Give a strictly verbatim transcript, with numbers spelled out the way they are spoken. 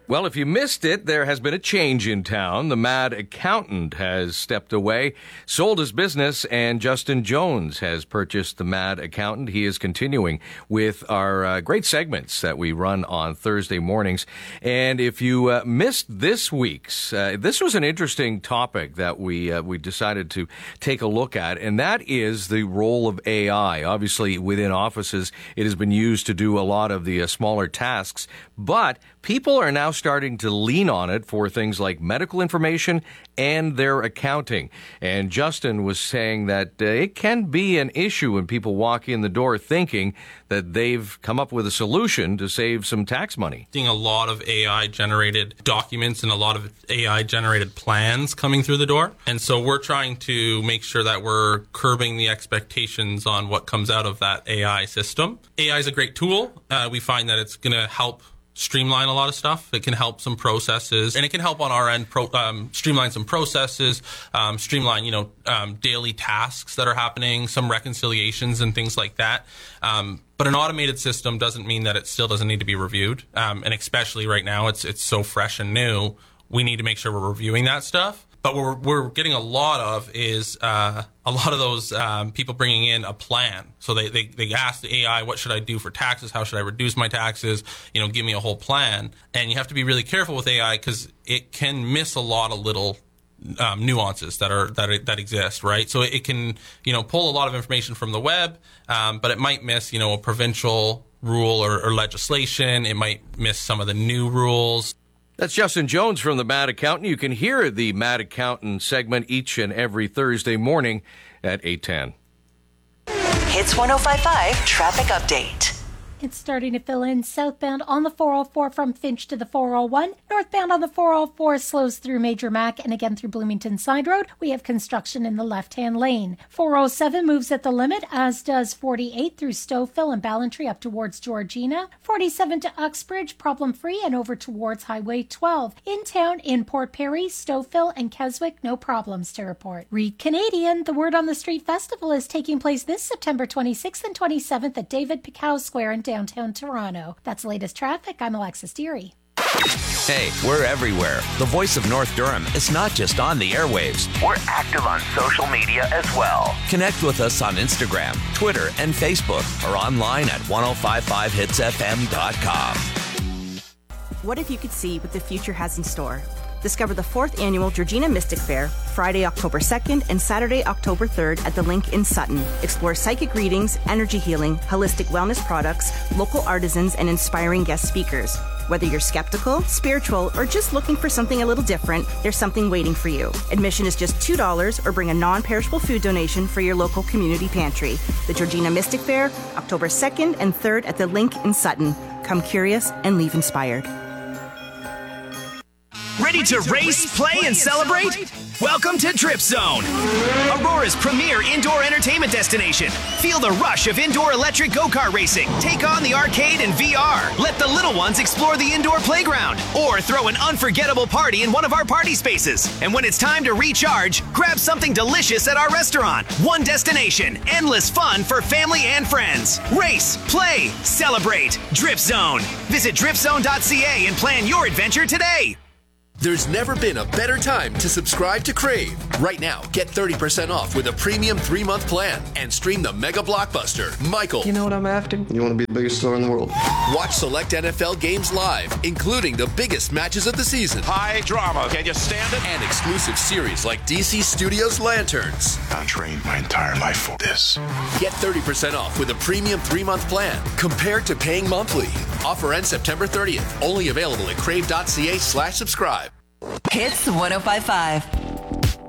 Well, if you missed it, there has been a change in town. The mad accountant has stepped away, sold his business, and Justin Jones has purchased the mad accountant. He is continuing with our uh, great segments that we run on Thursday mornings. And if you uh, missed this week's, uh, this was an interesting topic that we uh, we decided to take a look at, and that is the role of A I. Obviously, within offices, it has been used to do a lot of the uh, smaller tasks, but people are now starting to lean on it for things like medical information and their accounting. And Justin was saying that uh, it can be an issue when people walk in the door thinking that they've come up with a solution to save some tax money. Seeing a lot of A I-generated documents and a lot of A I-generated plans coming through the door. And so we're trying to make sure that we're curbing the expectations on what comes out of that A I system. A I is a great tool. Uh, we find that it's going to help streamline a lot of stuff. It can help some processes, and it can help on our end pro, um, streamline some processes, um, streamline, you know, um, daily tasks that are happening, some reconciliations and things like that. Um, but an automated system doesn't mean that it still doesn't need to be reviewed. Um, and especially right now, it's it's so fresh and new. We need to make sure we're reviewing that stuff. But what we're, we're getting a lot of is uh, a lot of those um, people bringing in a plan. So they, they, they ask the A I, what should I do for taxes? How should I reduce my taxes? You know, give me a whole plan. And you have to be really careful with A I because it can miss a lot of little um, nuances that are that that exist, right? So it can, you know, pull a lot of information from the web, um, but it might miss, you know, a provincial rule or, or legislation. It might miss some of the new rules. That's Justin Jones from the Mad Accountant. You can hear the Mad Accountant segment each and every Thursday morning at eight ten. Hits one oh five point five Traffic Update. It's starting to fill in southbound on the four oh four from Finch to the four oh one. Northbound on the four oh four slows through Major Mac and again through Bloomington Side Road. We have construction in the left-hand lane. four oh seven moves at the limit, as does forty-eight through Stouffville and Ballantrae up towards Georgina. forty-seven to Uxbridge, problem-free, and over towards Highway twelve. In town, in Port Perry, Stouffville, and Keswick, no problems to report. Read Canadian. The Word on the Street Festival is taking place this September twenty-sixth and twenty-seventh at David Picou Square in downtown Toronto. That's latest traffic. I'm Alexis Deary. Hey, we're everywhere. The voice of North Durham is not just on the airwaves. We're active on social media as well. Connect with us on Instagram, Twitter, and Facebook, or online at ten fifty-five hits f m dot com. What if you could see what the future has in store? Discover the fourth annual Georgina Mystic Fair, Friday, October second and Saturday, October third at the Link in Sutton. Explore psychic readings, energy healing, holistic wellness products, local artisans, and inspiring guest speakers. Whether you're skeptical, spiritual, or just looking for something a little different, there's something waiting for you. Admission is just two dollars or bring a non-perishable food donation for your local community pantry. The Georgina Mystic Fair, October second and third at the Link in Sutton. Come curious and leave inspired. Ready to race, play, and celebrate? Welcome to Drip Zone, Aurora's premier indoor entertainment destination. Feel the rush of indoor electric go-kart racing. Take on the arcade and V R. Let the little ones explore the indoor playground. Or throw an unforgettable party in one of our party spaces. And when it's time to recharge, grab something delicious at our restaurant. One destination, endless fun for family and friends. Race, play, celebrate. Drip Zone. Visit drip zone dot c a and plan your adventure today. There's never been a better time to subscribe to Crave. Right now, get thirty percent off with a premium three-month plan and stream the mega blockbuster, Michael. You know what I'm after? You want to be the biggest star in the world. Watch select N F L games live, including the biggest matches of the season. High drama. Can you stand it? And exclusive series like D C Studios Lanterns. I've trained my entire life for this. Get thirty percent off with a premium three-month plan compared to paying monthly. Offer ends September thirtieth. Only available at crave dot c a slash subscribe. Hits one oh five point five.